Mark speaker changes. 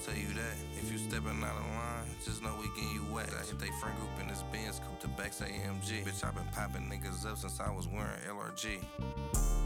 Speaker 1: tell you that. If you stepping out of line, just know we getting you wet. I hit they friend group in this Benz, coupe the back say AMG. Bitch, I been popping niggas up since I was wearing LRG.